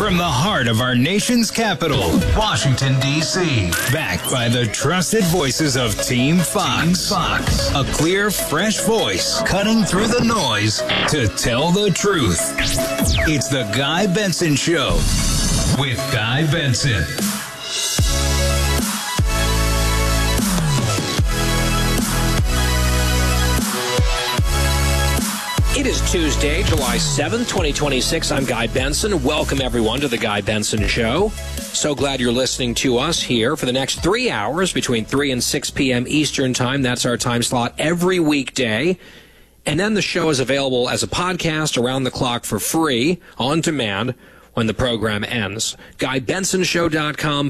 From the heart of our nation's capital, Washington, D.C. Backed by the trusted voices of Team Fox. A clear, fresh voice cutting through the noise to tell the truth. It's the Guy Benson Show with Guy Benson. It is Tuesday, July 7th, 2026. I'm Guy Benson. Welcome, everyone, to the Guy Benson Show. So glad you're listening to us here for the next 3 hours between 3 and 6 p.m. Eastern Time. That's our time slot every weekday. And then the show is available as a podcast around the clock for free, on demand, when the program ends. GuyBensonShow.com,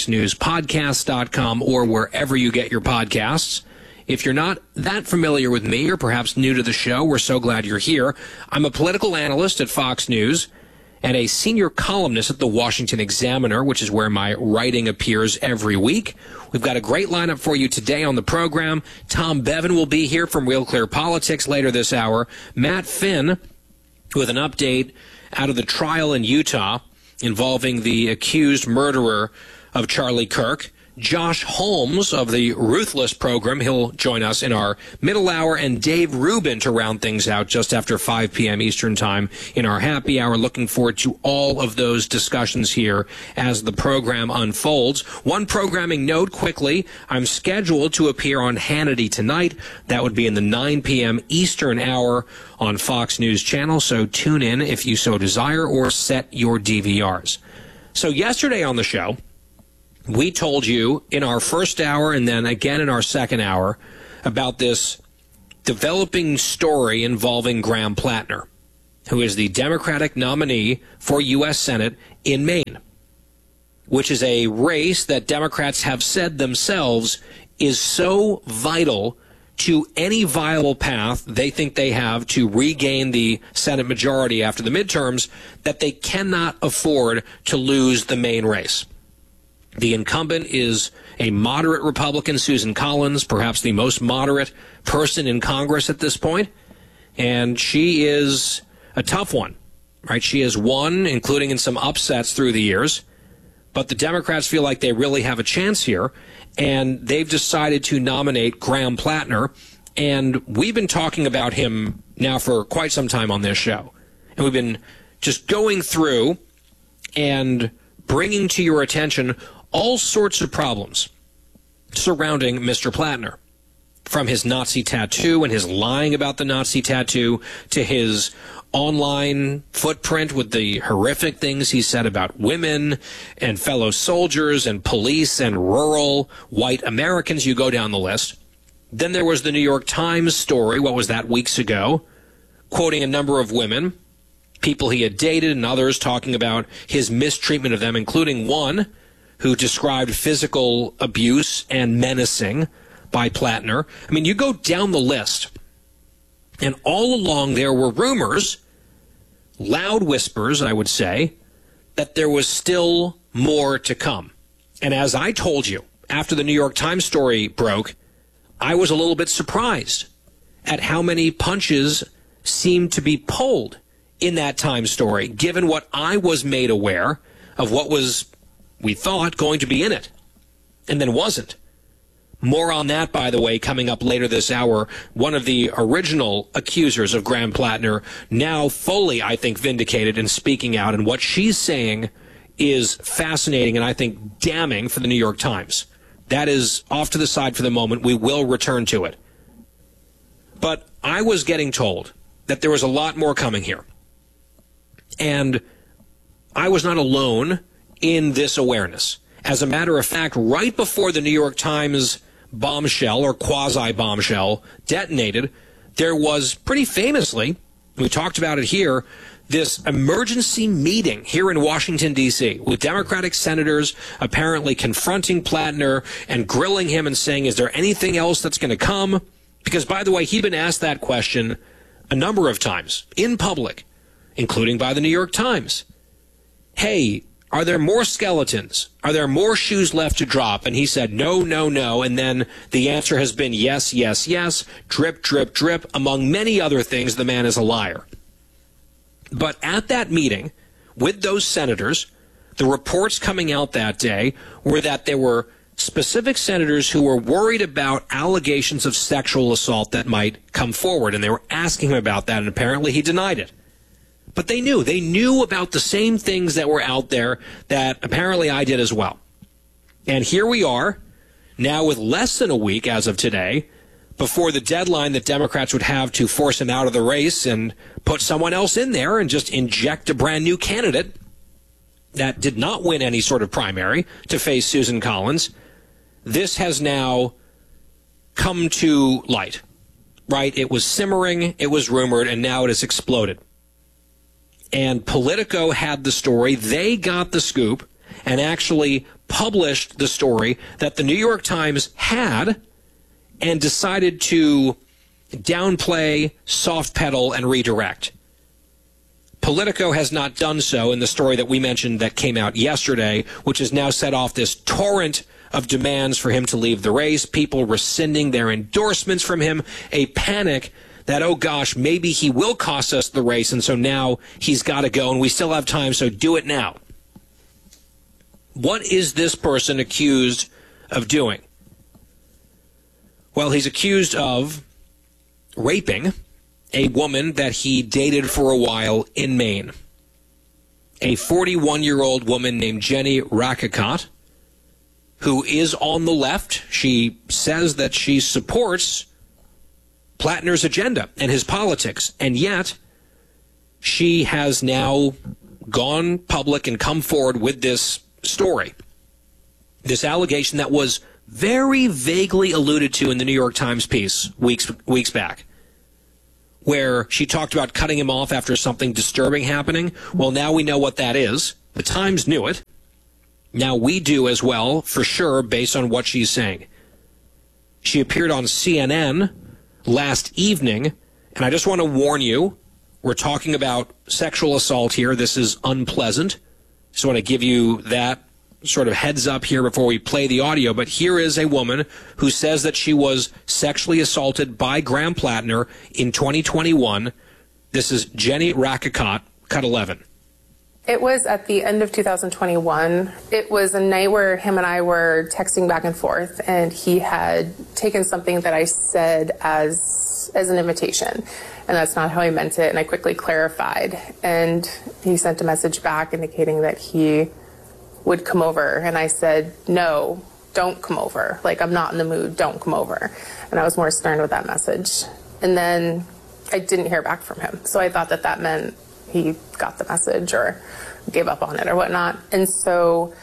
FoxNewsPodcast.com, or wherever you get your podcasts. If you're not that familiar with me or perhaps new to the show, we're so glad you're here. I'm a political analyst at Fox News and a senior columnist at the Washington Examiner, which is where my writing appears every week. We've got a great lineup for you today on the program. Tom Bevan will be here from Real Clear Politics later this hour. Matt Finn with an update out of the trial in Utah involving the accused murderer of Charlie Kirk. Josh Holmes of the Ruthless program, he'll join us in our middle hour, and Dave Rubin to round things out just after 5 p.m. Eastern Time in our happy hour. Looking forward to all of those discussions here as the program unfolds. One programming note quickly, I'm scheduled to appear on Hannity tonight. That would be in the 9 p.m. Eastern hour on Fox News Channel, so tune in if you so desire or set your DVRs. So yesterday on the show, we told you in our first hour and then again in our second hour about this developing story involving Graham Plattner, who is the Democratic nominee for U.S. Senate in Maine, which is a race that Democrats have said themselves is so vital to any viable path they think they have to regain the Senate majority after the midterms that they cannot afford to lose the Maine race. The incumbent is a moderate Republican, Susan Collins, perhaps the most moderate person in Congress at this point. And she is a tough one, right? She has won, including in some upsets through the years. But the Democrats feel like they really have a chance here. And they've decided to nominate Graham Plattner. And we've been talking about him now for quite some time on this show. And we've been just going through and bringing to your attention all sorts of problems surrounding Mr. Plattner, from his Nazi tattoo and his lying about the Nazi tattoo to his online footprint with the horrific things he said about women and fellow soldiers and police and rural white Americans. You go down the list. Then there was the New York Times story, what was that, weeks ago, quoting a number of women, people he had dated, and others talking about his mistreatment of them, including one who described physical abuse and menacing by Plattner. I mean, you go down the list, and all along there were rumors, loud whispers, I would say, that there was still more to come. And as I told you, after the New York Times story broke, I was a little bit surprised at how many punches seemed to be pulled in that Times story, given what I was made aware of what was, we thought, going to be in it, and then wasn't. More on that, by the way, coming up later this hour. One of the original accusers of Graham Plattner, now fully, I think, vindicated and speaking out, and what she's saying is fascinating and I think damning for the New York Times. That is off to the side for the moment. We will return to it. But I was getting told that there was a lot more coming here. And I was not alone in this awareness. As a matter of fact, right before the New York Times bombshell or quasi-bombshell detonated, there was pretty famously, we talked about it here, this emergency meeting here in Washington, D.C., with Democratic senators apparently confronting Plattner and grilling him and saying, is there anything else that's going to come? Because, by the way, he'd been asked that question a number of times in public, including by the New York Times. Hey, are there more skeletons? Are there more shoes left to drop? And he said, no, no, no. And then the answer has been yes, yes, yes, drip, drip, drip. Among many other things, the man is a liar. But at that meeting with those senators, the reports coming out that day were that there were specific senators who were worried about allegations of sexual assault that might come forward, and they were asking him about that, and apparently he denied it. But they knew about the same things that were out there that apparently I did as well. And here we are, now with less than a week as of today, before the deadline that Democrats would have to force him out of the race and put someone else in there and just inject a brand new candidate that did not win any sort of primary to face Susan Collins. This has now come to light, right? It was simmering, it was rumored, and now it has exploded. And Politico had the story. They got the scoop and actually published the story that the New York Times had and decided to downplay, soft pedal, and redirect. Politico has not done so in the story that we mentioned that came out yesterday, which has now set off this torrent of demands for him to leave the race, people rescinding their endorsements from him, a panic that, oh gosh, maybe he will cost us the race, and so now he's got to go, and we still have time, so do it now. What is this person accused of doing? Well, he's accused of raping a woman that he dated for a while in Maine. A 41-year-old woman named Jenny Rakicot, who is on the left. She says that she supports Plattner's agenda and his politics, and yet she has now gone public and come forward with this story, this allegation that was very vaguely alluded to in the New York Times piece weeks back, where she talked about cutting him off after something disturbing happening. Well, now we know what that is. The Times knew it. Now we do as well, for sure, based on what she's saying. She appeared on CNN last evening, and I just want to warn you, we're talking about sexual assault here. This is unpleasant. Just want to give you that sort of heads up here before we play the audio. But here is a woman who says that she was sexually assaulted by Graham Plattner in 2021. This is Jenny Rakicot, cut 11. It was at the end of 2021. It was a night where him and I were texting back and forth, and he had taken something that I said as an invitation, and that's not how I meant it, and I quickly clarified. And he sent a message back indicating that he would come over, and I said, no, don't come over. Like, I'm not in the mood, don't come over. And I was more stern with that message. And then I didn't hear back from him, so I thought that that meant he got the message or gave up on it or whatnot. And so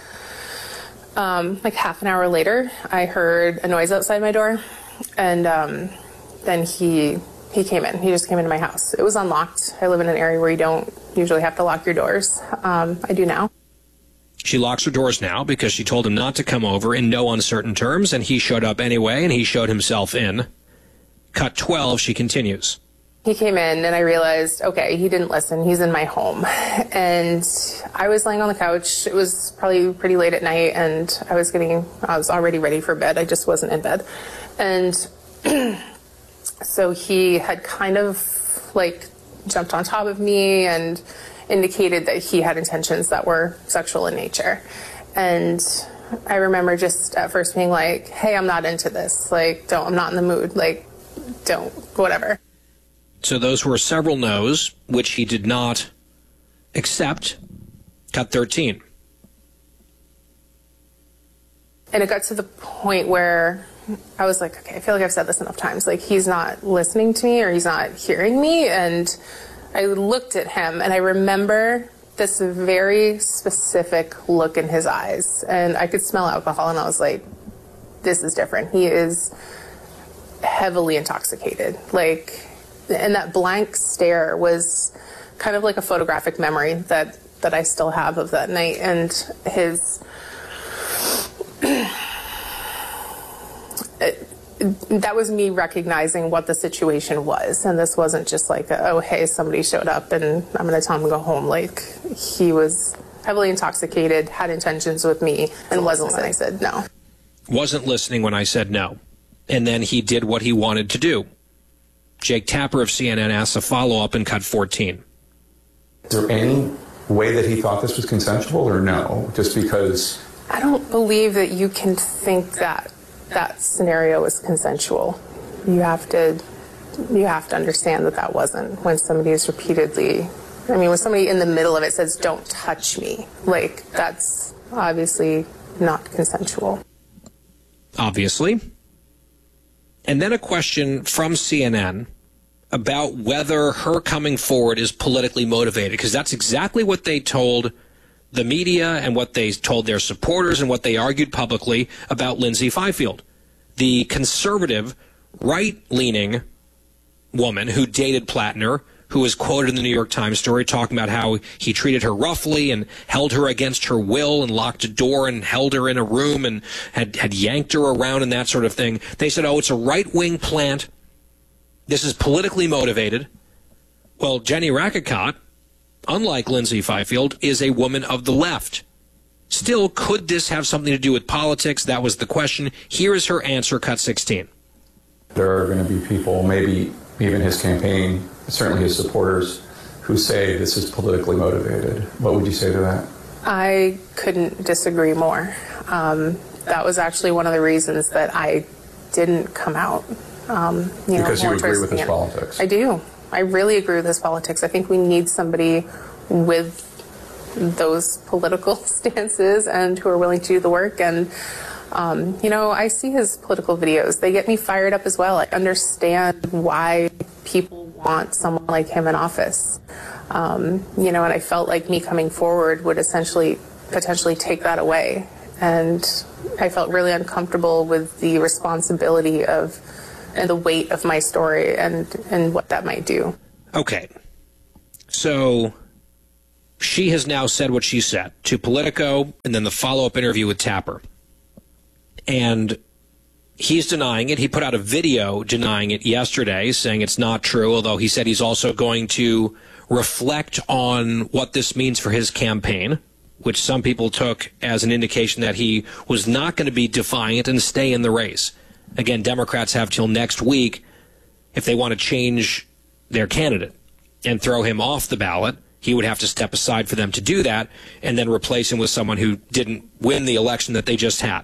like half an hour later, I heard a noise outside my door, and then he came in. He just came into my house. It was unlocked. I live in an area where you don't usually have to lock your doors. I do now. She locks her doors now because she told him not to come over in no uncertain terms, and he showed up anyway, and he showed himself in. Cut 12, she continues. He came in, and I realized, okay, he didn't listen. He's in my home. And I was laying on the couch. It was probably pretty late at night, and I was already ready for bed. I just wasn't in bed. And so he had kind of like jumped on top of me and indicated that he had intentions that were sexual in nature. And I remember just at first being like, hey, I'm not into this. Like, I'm not in the mood. Like, don't, whatever. So those were several no's, which he did not accept. Cut 13. And it got to the point where I was like, okay, I feel like I've said this enough times. Like, he's not listening to me or he's not hearing me. And I looked at him, and I remember this very specific look in his eyes. And I could smell alcohol, and I was like, this is different. He is heavily intoxicated. Like, and that blank stare was kind of like a photographic memory that I still have of that night. And his... that was me recognizing what the situation was. And this wasn't just like, oh, hey, somebody showed up and I'm going to tell him to go home. Like, he was heavily intoxicated, had intentions with me, and wasn't listening. I said no. Wasn't listening when I said no. And then he did what he wanted to do. Jake Tapper of CNN asks a follow-up in cut 14. Is there any way that he thought this was consensual, or no? Just because... I don't believe that you can think that that scenario was consensual. You have to understand that that wasn't. When somebody is repeatedly, I mean, when somebody in the middle of it says, "Don't touch me," like, that's obviously not consensual. Obviously. And then a question from CNN about whether her coming forward is politically motivated, because that's exactly what they told the media and what they told their supporters and what they argued publicly about Lindsay Fifield, the conservative, right-leaning woman who dated Plattner, who was quoted in the New York Times story talking about how he treated her roughly and held her against her will and locked a door and held her in a room and had yanked her around and that sort of thing. They said, oh, it's a right-wing plant. This is politically motivated. Well, Jenny Rakicot, unlike Lindsay Fifield, is a woman of the left. Still, could this have something to do with politics? That was the question. Here is her answer, cut 16. There are going to be people, maybe even his campaign, certainly his supporters, who say this is politically motivated. What would you say to that? I couldn't disagree more. That was actually one of the reasons that I didn't come out. Because you agree with his politics. I do. I really agree with his politics. I think we need somebody with those political stances and who are willing to do the work. And, I see his political videos. They get me fired up as well. I understand why people want someone like him in office. And I felt like me coming forward would potentially take that away. And I felt really uncomfortable with the responsibility and the weight of my story and what that might do. Okay. So she has now said what she said to Politico and then the follow-up interview with Tapper. And he's denying it. He put out a video denying it yesterday, saying it's not true, although he said he's also going to reflect on what this means for his campaign, which some people took as an indication that he was not going to be defiant and stay in the race. Again, Democrats have till next week if they want to change their candidate and throw him off the ballot. He would have to step aside for them to do that and then replace him with someone who didn't win the election that they just had.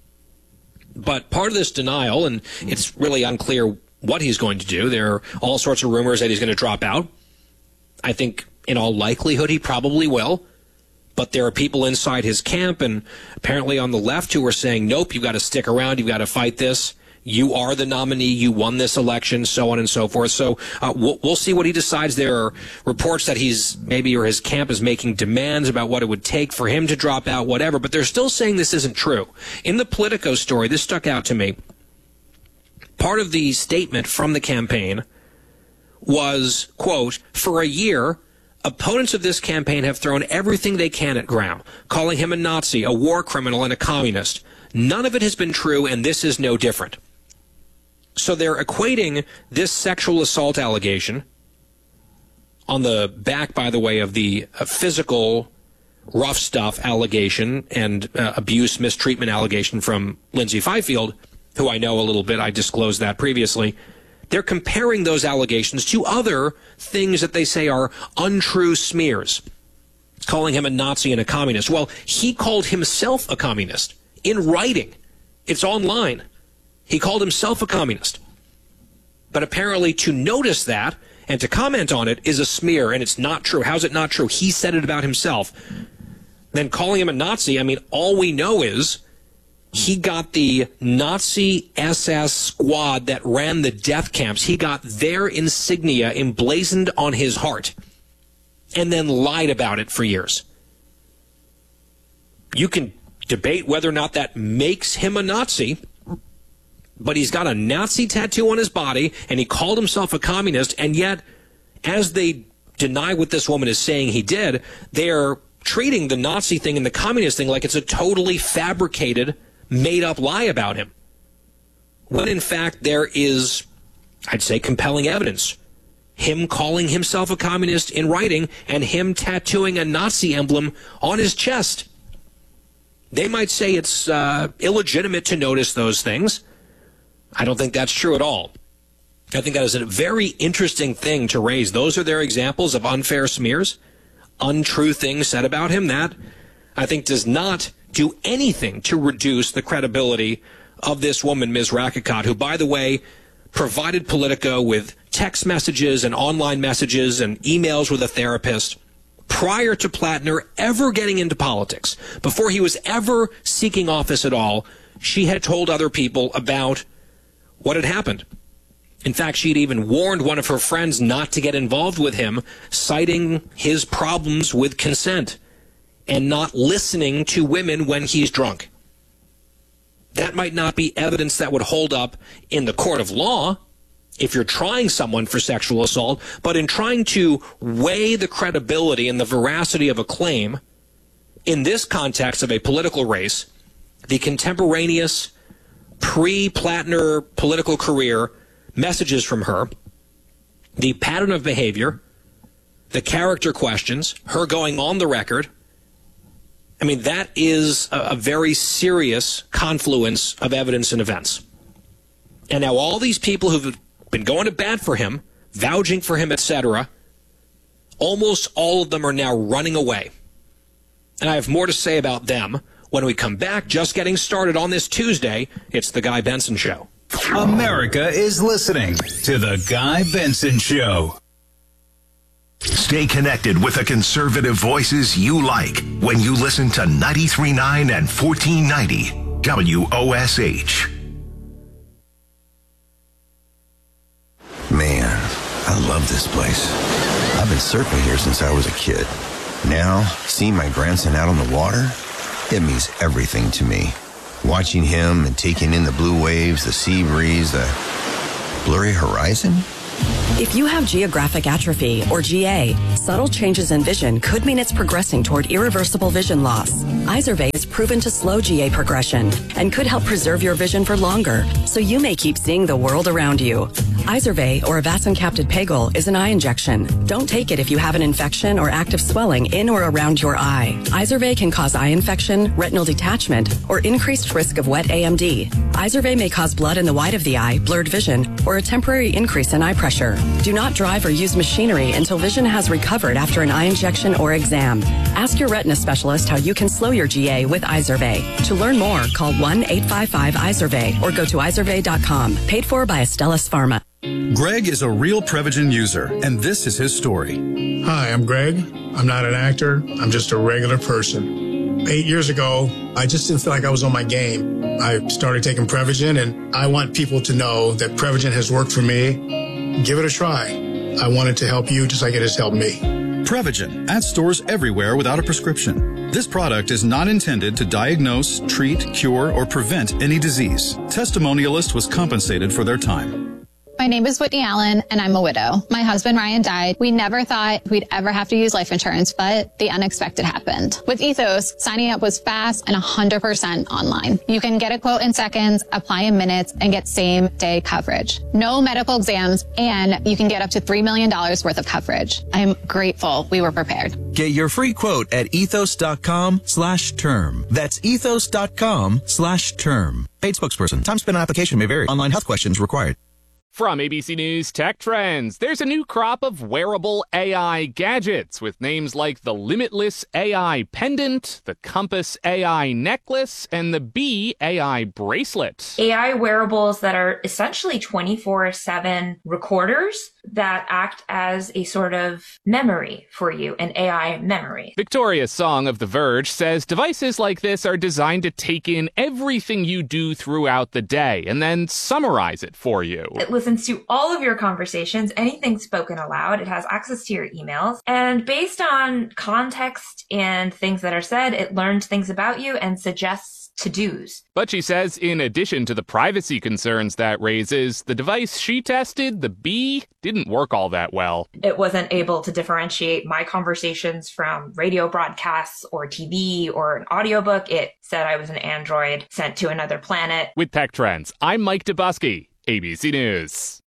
But part of this denial, and it's really unclear what he's going to do, there are all sorts of rumors that he's going to drop out. I think in all likelihood he probably will. But there are people inside his camp and apparently on the left who are saying, nope, you've got to stick around, you've got to fight this. You are the nominee, you won this election, so on and so forth. So we'll see what he decides. There are reports that his camp is making demands about what it would take for him to drop out, whatever. But they're still saying this isn't true. In the Politico story, this stuck out to me. Part of the statement from the campaign was, quote, for a year, opponents of this campaign have thrown everything they can at Graham, calling him a Nazi, a war criminal, and a communist. None of it has been true, and this is no different. So they're equating this sexual assault allegation on the back, by the way, of the physical rough stuff allegation and abuse, mistreatment allegation from Lindsay Fifield, who I know a little bit. I disclosed that previously. They're comparing those allegations to other things that they say are untrue smears, calling him a Nazi and a communist. Well, he called himself a communist in writing. It's online. He called himself a communist. But apparently to notice that and to comment on it is a smear, and it's not true. How's it not true? He said it about himself. Then calling him a Nazi, I mean, all we know is he got the Nazi SS squad that ran the death camps. He got their insignia emblazoned on his heart and then lied about it for years. You can debate whether or not that makes him a Nazi, but he's got a Nazi tattoo on his body, and he called himself a communist, and yet, as they deny what this woman is saying he did, they're treating the Nazi thing and the communist thing like it's a totally fabricated, made-up lie about him. When, in fact, there is, I'd say, compelling evidence. Him calling himself a communist in writing and him tattooing a Nazi emblem on his chest. They might say it's illegitimate to notice those things. I don't think that's true at all. I think that is a very interesting thing to raise. Those are their examples of unfair smears. untrue things said about him. That, I think, does not do anything to reduce the credibility of this woman, Ms. Rakicot, who, by the way, provided Politico with text messages and online messages and emails with a therapist prior to Plattner ever getting into politics. Before he was ever seeking office at all, she had told other people about what had happened. In fact, she'd even warned one of her friends not to get involved with him, citing his problems with consent and not listening to women when he's drunk. That might not be evidence that would hold up in the court of law if you're trying someone for sexual assault, but in trying to weigh the credibility and the veracity of a claim in this context of a political race, the contemporaneous pre-Plattner political career messages from her, the pattern of behavior, the character questions, her going on the record, I mean, that is a very serious confluence of evidence and events. And now all these people who've been going to bat for him, vouching for him, etc., almost all of them are now running away. And I have more to say about them when we come back. Just getting started on this Tuesday, it's The Guy Benson Show. America is listening to The Guy Benson Show. Stay connected with the conservative voices you like when you listen to 93.9 and 1490 WOSH. Man, I love this place. I've been surfing here since I was a kid. Now, seeing my grandson out on the water, it means everything to me. Watching him and taking in the blue waves, the sea breeze, the blurry horizon. If you have geographic atrophy, or GA, subtle changes in vision could mean it's progressing toward irreversible vision loss. Izervay is proven to slow GA progression and could help preserve your vision for longer, so you may keep seeing the world around you. Izervay, or avacincaptad pegol, is an eye injection. Don't take it if you have an infection or active swelling in or around your eye. Izervay can cause eye infection, retinal detachment, or increased risk of wet AMD. Izervay may cause blood in the white of the eye, blurred vision, or a temporary increase in eye pressure. Do not drive or use machinery until vision has recovered after an eye injection or exam. Ask your retina specialist how you can slow your GA with Izervay. To learn more, call 1-855-IZERVAY or go to izervay.com. Paid for by Astellas Pharma. Greg is a real Prevagen user, and this is his story. Hi, I'm Greg. I'm not an actor. I'm just a regular person. 8 years ago, I just didn't feel like I was on my game. I started taking Prevagen, and I want people to know that Prevagen has worked for me. Give it a try. I wanted to help you just like it has helped me. Prevagen, at stores everywhere without a prescription. This product is not intended to diagnose, treat, cure, or prevent any disease. Testimonialist was compensated for their time. My name is Whitney Allen, and I'm a widow. My husband, Ryan, died. We never thought we'd ever have to use life insurance, but the unexpected happened. With Ethos, signing up was fast and 100% online. You can get a quote in seconds, apply in minutes, and get same-day coverage. No medical exams, and you can get up to $3 million worth of coverage. I'm grateful we were prepared. Get your free quote at ethos.com/term. That's ethos.com/term. Paid spokesperson. Time spent on application may vary. Online health questions required. From ABC News Tech Trends, there's a new crop of wearable AI gadgets with names like the Limitless AI Pendant, the Compass AI Necklace, and the Bee AI Bracelet. AI wearables that are essentially 24/7 recorders that act as a sort of memory for you, an AI memory. Victoria Song of The Verge says devices like this are designed to take in everything you do throughout the day and then summarize it for you. It listens to all of your conversations, anything spoken aloud. It has access to your emails. And based on context and things that are said, it learns things about you and suggests to-dos. But she says in addition to the privacy concerns that raises, the device she tested, the Bee, didn't work all that well. It wasn't able to differentiate my conversations from radio broadcasts or TV or an audiobook. It said I was an android sent to another planet. With Tech Trends, I'm Mike Dubusky, ABC News.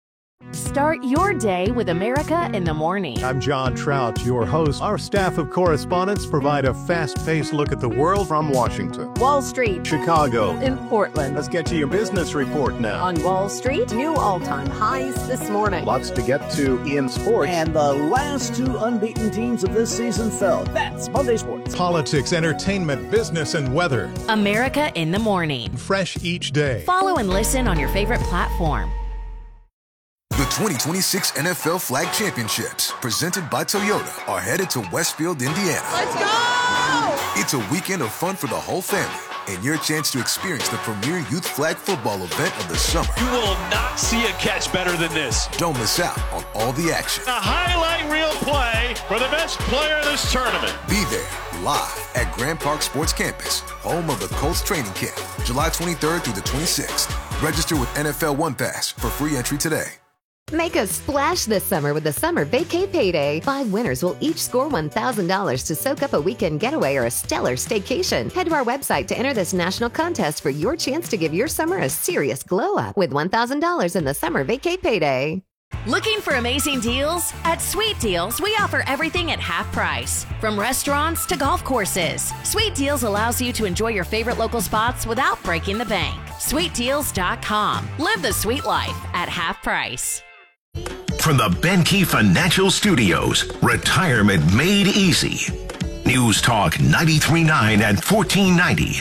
Start your day with America in the Morning. I'm John Trout, your host. Our staff of correspondents provide a fast-paced look at the world from Washington, Wall Street, Chicago, in Portland. Let's get to your business report now. On Wall Street, new all-time highs this morning. Lots to get to in sports. And the last two unbeaten teams of this season fell. That's Monday Sports. Politics, entertainment, business, and weather. America in the Morning. Fresh each day. Follow and listen on your favorite platform. The 2026 NFL Flag Championships, presented by Toyota, are headed to Westfield, Indiana. Let's go! It's a weekend of fun for the whole family and your chance to experience the premier youth flag football event of the summer. You will not see a catch better than this. Don't miss out on all the action. A highlight reel play for the best player in this tournament. Be there live at Grand Park Sports Campus, home of the Colts training camp, July 23rd through the 26th. Register with NFL One Pass for free entry today. Make a splash this summer with the Summer Vacay Payday. 5 winners will each score $1,000 to soak up a weekend getaway or a stellar staycation. Head to our website to enter this national contest for your chance to give your summer a serious glow up with $1,000 in the Summer Vacay Payday. Looking for amazing deals? At Sweet Deals, we offer everything at half price. From restaurants to golf courses. Sweet Deals allows you to enjoy your favorite local spots without breaking the bank. SweetDeals.com. Live the sweet life at half price. From the Benkey Financial Studios, retirement made easy. News Talk 93.9 and 1490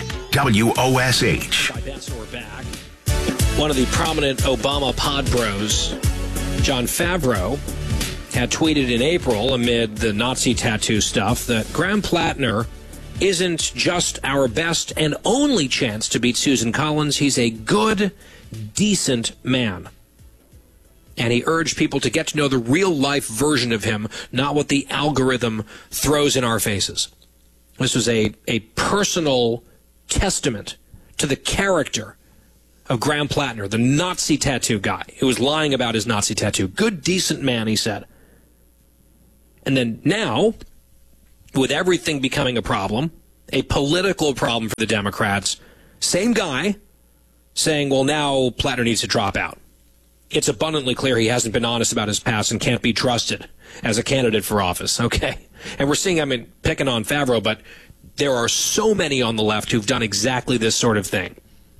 WOSH. Guy Benson, we're back. One of the prominent Obama pod bros, Jon Favreau, had tweeted in April amid the Nazi tattoo stuff that Graham Plattner isn't just our best and only chance to beat Susan Collins. He's a good, decent man. And he urged people to get to know the real-life version of him, not what the algorithm throws in our faces. This was a personal testament to the character of Graham Plattner, the Nazi tattoo guy who was lying about his Nazi tattoo. Good, decent man, he said. And then now, with everything becoming a problem, a political problem for the Democrats, same guy saying, well, now Plattner needs to drop out. It's abundantly clear he hasn't been honest about his past and can't be trusted as a candidate for office, okay? And we're seeing, picking on Favreau, but there are so many on the left who've done exactly this sort of thing.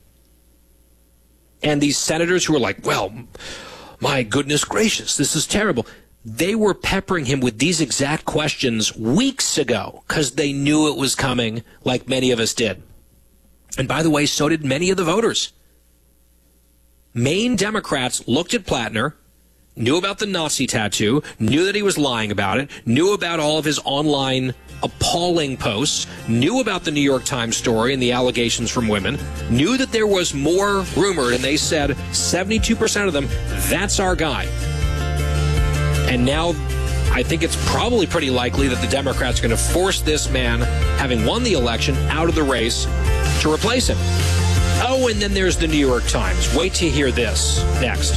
And these senators who are like, well, my goodness gracious, this is terrible. They were peppering him with these exact questions weeks ago because they knew it was coming, like many of us did. And by the way, so did many of the voters. Maine Democrats looked at Plattner, knew about the Nazi tattoo, knew that he was lying about it, knew about all of his online appalling posts, knew about the New York Times story and the allegations from women, knew that there was more rumored, and they said 72% of them, that's our guy. And now I think it's probably pretty likely that the Democrats are going to force this man, having won the election, out of the race to replace him. Oh, and then there's the New York Times. Wait to hear this next.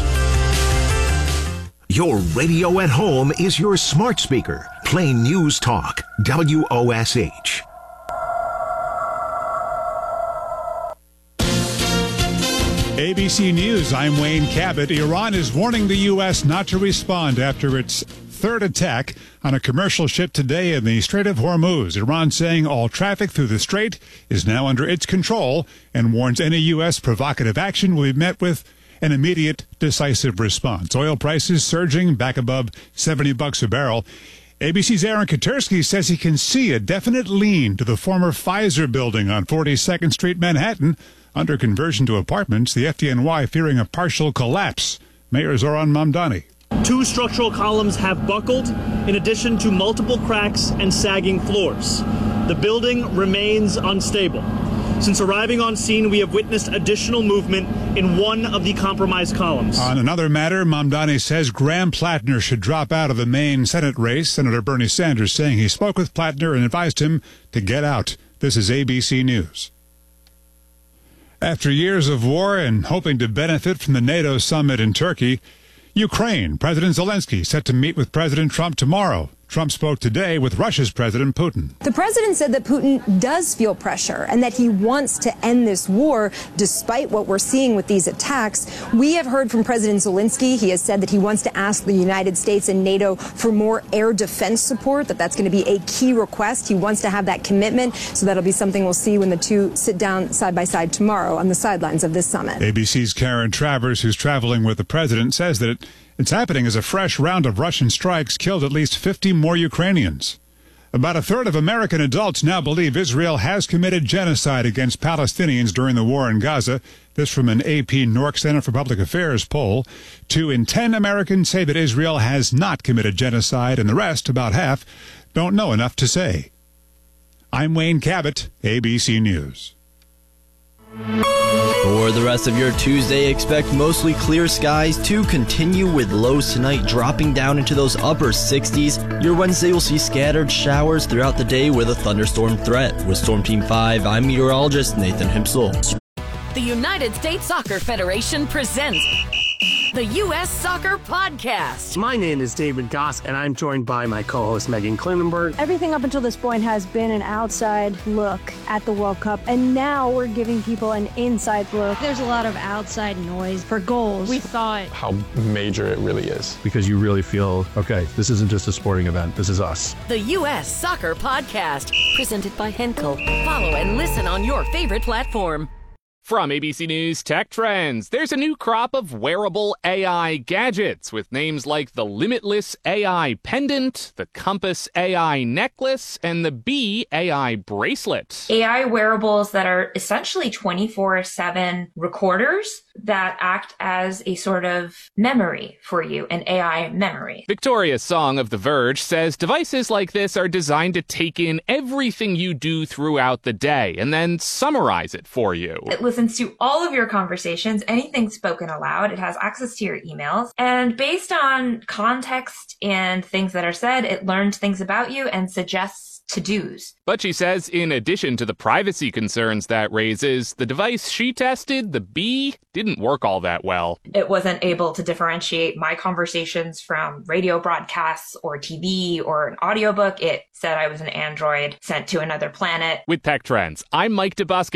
Your radio at home is your smart speaker. Play News Talk, WOSH. ABC News, I'm Wayne Cabot. Iran is warning the U.S. not to respond after its third attack on a commercial ship today in the Strait of Hormuz. Iran saying all traffic through the strait is now under its control and warns any U.S. provocative action will be met with an immediate, decisive response. Oil prices surging back above $70 a barrel. ABC's Aaron Katersky says he can see a definite lean to the former Pfizer building on 42nd Street, Manhattan. Under conversion to apartments, the FDNY fearing a partial collapse. Mayor Zoran Mamdani. 2 structural columns have buckled, in addition to multiple cracks and sagging floors. The building remains unstable. Since arriving on scene, we have witnessed additional movement in one of the compromised columns. On another matter, Mamdani says Graham Plattner should drop out of the Maine Senate race. Senator Bernie Sanders saying he spoke with Plattner and advised him to get out. This is ABC News. After years of war and hoping to benefit from the NATO summit in Turkey, Ukraine, President Zelensky set to meet with President Trump tomorrow. Trump spoke today with Russia's President Putin. The president said that Putin does feel pressure and that he wants to end this war despite what we're seeing with these attacks. We have heard from President Zelensky. He has said that he wants to ask the United States and NATO for more air defense support, that's going to be a key request. He wants to have that commitment, so that'll be something we'll see when the two sit down side by side tomorrow on the sidelines of this summit. ABC's Karen Travers, who's traveling with the president, says that it's happening as a fresh round of Russian strikes killed at least 50 more Ukrainians. About a third of American adults now believe Israel has committed genocide against Palestinians during the war in Gaza. This from an AP Nork Center for Public Affairs poll. 2 in 10 Americans say that Israel has not committed genocide, and the rest, about half, don't know enough to say. I'm Wayne Cabot, ABC News. For the rest of your Tuesday, expect mostly clear skies to continue with lows tonight dropping down into those upper 60s. Your Wednesday will see scattered showers throughout the day with a thunderstorm threat. With Storm Team 5, I'm meteorologist Nathan Himsel. The United States Soccer Federation presents the U.S. Soccer Podcast. My name is David Goss, and I'm joined by my co-host Megan Klinenberg. Everything up until this point has been an outside look at the World Cup, and now we're giving people an inside look. There's a lot of outside noise for goals. We thought how major it really is. Because you really feel, okay, this isn't just a sporting event, this is us. The U.S. Soccer Podcast, presented by Henkel. Follow and listen on your favorite platform. From ABC News Tech Trends, there's a new crop of wearable AI gadgets with names like the Limitless AI Pendant, the Compass AI Necklace, and the Bee AI Bracelet. AI wearables that are essentially 24/7 recorders that act as a sort of memory for you, an AI memory. Victoria Song of The Verge says devices like this are designed to take in everything you do throughout the day and then summarize it for you. It listens to all of your conversations, anything spoken aloud. It has access to your emails. And based on context and things that are said, it learns things about you and suggests to-dos. But she says in addition to the privacy concerns that raises, the device she tested, the Bee, didn't work all that well. It wasn't able to differentiate my conversations from radio broadcasts or TV or an audiobook. It said I was an android sent to another planet. With Tech Trends, I'm Mike DeBusk.